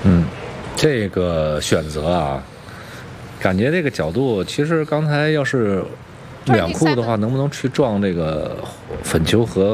嗯，这个选择啊，感觉这个角度，其实刚才要是两库的话，能不能去撞这个粉球和